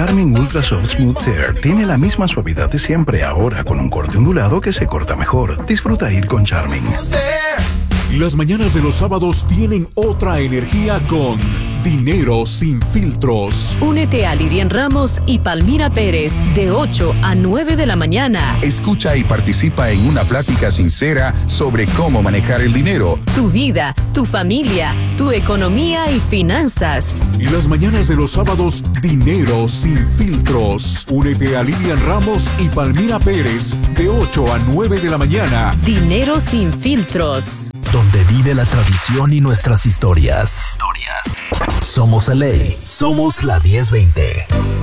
Charmin Ultra Soft Smooth Tear tiene la misma suavidad de siempre, ahora con un corte ondulado que se corta mejor. Disfruta ir con Charmin. Las mañanas de los sábados tienen otra energía con Dinero Sin Filtros. Únete a Lilian Ramos y Palmira Pérez de 8 a 9 de la mañana. Escucha y participa en una plática sincera sobre cómo manejar el dinero, Tu vida, tu familia, tu economía y finanzas. Las mañanas de los sábados, Dinero Sin Filtros. Únete a Lilian Ramos y Palmira Pérez de 8 a 9 de la mañana. Dinero Sin Filtros. Donde vive la tradición y nuestras historias. Somos LA, somos la 1020.